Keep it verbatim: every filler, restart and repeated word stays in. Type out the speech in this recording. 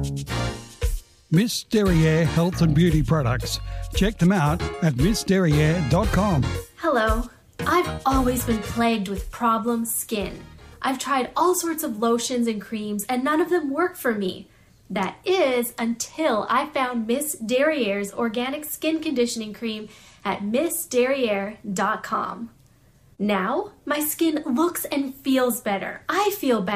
Miss Derriere Health and Beauty Products. Check them out at miss derriere dot com. Hello. I've always been plagued with problem skin. I've tried all sorts of lotions and creams and none of them work for me. That is until I found Miss Derriere's organic skin conditioning cream at miss derriere dot com. Now, my skin looks and feels better. I feel better.